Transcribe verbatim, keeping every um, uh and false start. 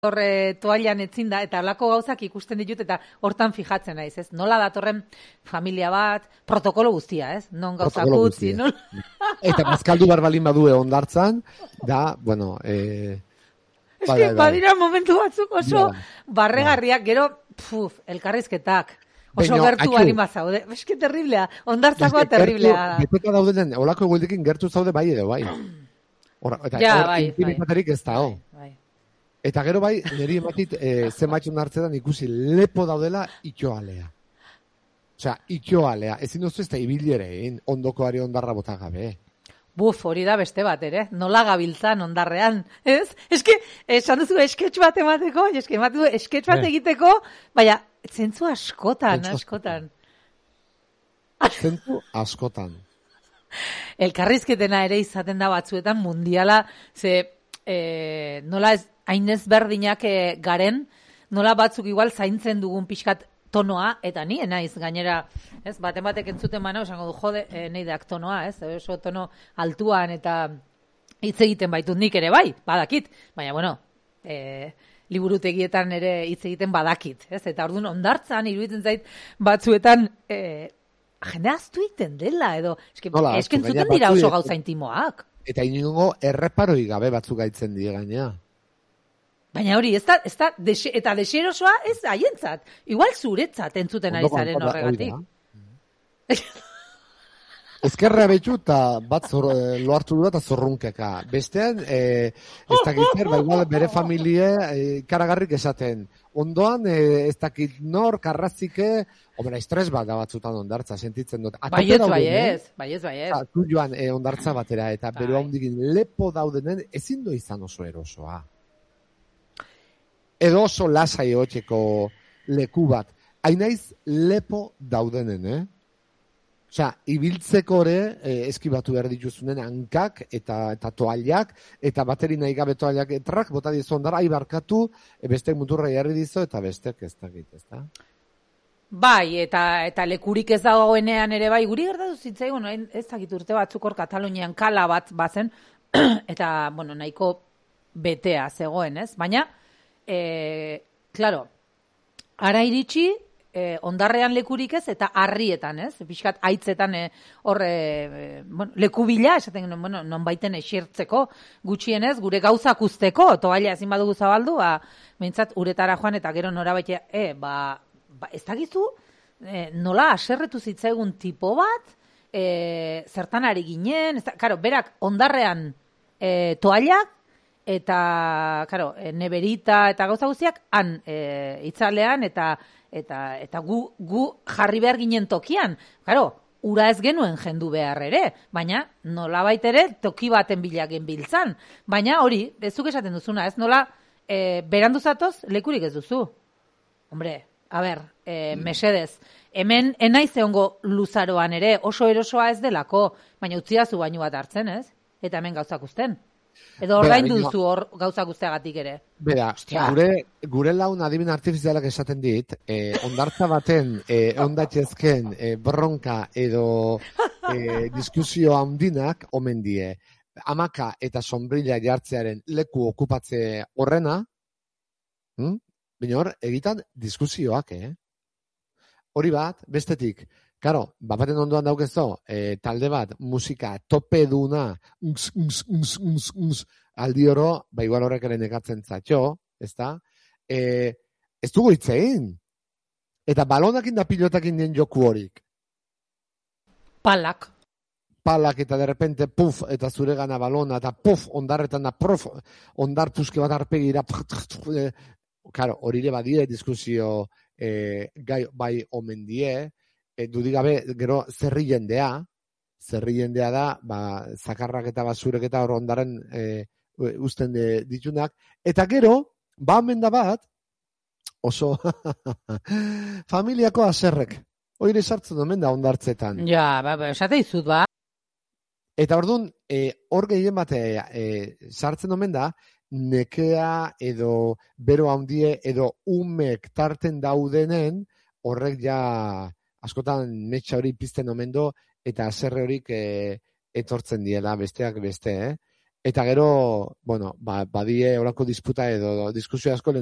horre toallan etzin da, eta alako gauzak ikusten ditut, eta hortan fijatzen naiz, ez? Nola datorren familia bat, protokolo guztia, ez? Non gauzak utzi, non? Eta bazkaldu barbalin badue ondartzan, da, bueno, eh... Ez que, badira momentu batzuk oso barregarriak, gero, puf, elkarrizketak, oso gertu bali mazaude. Ez que terriblea, ondartzakoa terriblea. Beteta daudenen, olako egueldekin gertu zaude bai edo, bai. Eta hor, intimitaterik ez da, ho. Eta gero bai, niri ematit, e, zenbaitxun hartzetan ikusi lepo daudela itxoalea. Osea, itxoalea. Ezin duzu ez da ibilierein, ondokoari ondarra bota gabe. Buf, hori da beste bat, ere? Nola gabiltzan ondarrean, ez? Eske, esan duzu esketx bat emateko, eske ematu esketx bat egiteko, baina, zentzu askotan, askotan. Zentzu askotan. Elkarrizketena ere izaten da batzuetan mundiala, ze, e, nola ez, hainez berdinak e, garen, nola batzuk igual zaintzen dugun pixkat tonoa, eta ni naiz gainera, ez, baten batek entzuten mana, esango du, jode, e, neideak tonoa, ez, oso tono altuan eta hitz egiten baitut nik ere bai, badakit, baina, bueno, e, liburutegietan ere hitz egiten badakit, ez, eta orduan ondartzan, iruditzen zait, batzuetan, e, jende aztu egiten dela, edo, eskentzuten dira oso gauza intimoak. Eta inongo erreparoi gabe batzuk gaitzen die gainea. Baina hori, ez da, ez da, dese, eta deserosoa ez haientzat. Igual zuretzat entzuten ari zaren horregatik. Ezkerra betxu eta bat zor, loartu dura eta zorrunkeka. Bestean, e, ez dakit zer, bai, bere familie e, karagarrik esaten. Ondoan, e, ez dakit nor, karrazike, homera, estres bat da batzutan ondartza, sentitzen dut. Baiez, baiez, baiez, baiez. Tu joan e, ondartza batera, eta bero handikin lepo daudenen, ezin do izan oso erosoa. Edo oso lasai hotxeko leku bat. Hainaiz lepo daudenen, eh? Osea, ibiltzeko ere eh, eskibatu behar dituzunen hankak eta, eta toallak, eta bateri nahi gabe toallak etrak, bota dizu ondara, aibarkatu, e, bestek muturra jarri dizu, eta bestek ez dakit, ez da? Bai, eta, eta lekurik ez dagoenean ere bai, guri gertatu zitzaigun, ez dakit urte batzuk hor Katalunian kala bat bazen, eta, bueno, nahiko betea zegoen, ez? Baina, E, claro, ara iritsi, e, ondarrean lekurik ez, eta harrietan, ez? Piskat aitzetan e, hor, e, bueno, leku bila, esaten, bueno, non baiten esertzeko, gutxienez, gure gauzak usteko, toalla ezin badugu zabaldu, ba, behintzat, uretara joan, eta gero norabaitea, e, ba, ba, ez dakizu, e, nola aserretu zitzaigun tipo bat, e, zertan ari ginen, ez da, karo, berak ondarrean e, toallak, eta, karo, neberita eta gauza guztiak han e, itzalean eta eta eta gu, gu jarri behar ginen tokian. Karo, ura ez genuen jendu behar ere, baina nolabait ere toki baten bilagen biltzan. Baina hori, bezuk esaten duzuna, ez nola e, berandu zatoz lekurik ez duzu. Hombre, a ber, e, mesedez, hemen enaiz egongo luzaroan ere, oso erosoa ez delako, baina utziazu bainu bat hartzen, ez? Eta hemen gauzak usten. Edo ordain duzu hor gauza guztiagatik ere. Bera, gure, gure laun adimen artifizialak esaten dit, eh, ondartza baten, eh, ondatxezken eh, bronka edo eh, diskusio handinak omen die. Amaka eta sombrilla jartzearen leku okupatze horrena, hm? Baina hor, egitan diskusioak, eh? Hori bat, bestetik, karo, bapaten ondoan daukezo, e, talde bat, musika tope duna, uns, uns, uns, uns, uns, aldi oro, ba igual horrek ere nekatzen zatxo, ez da? E, ez dugu hitzein. Eta balonakin da pilotakin dien joku horik. Palak. Palak eta derrepente puf, eta zure gana balona, eta puf, ondarretan da prof, ondar puske bat arpegira, karo, hori ere badire diskusio e, gai, bai omen die, E, dudigabe, gero, zerri jendea, zerri jendea da, ba, zakarrak eta basurek eta hor ondaren e, usten de, ditunak. Eta gero, ba amenda bat, oso familiako aserrek. Oire sartzen omen da ondartzetan. Ja, ba, ba, esate izut, ba. Eta orduan, e, hor gehien bate e, sartzen omen da, nekea edo bero handie edo umek tarten daudenen, horrek ja askotan metxa hori pizten omen do, eta aserre horik e, etortzen diela, besteak beste, eh? Eta gero, bueno, ba, badie orako disputa edo diskusio asko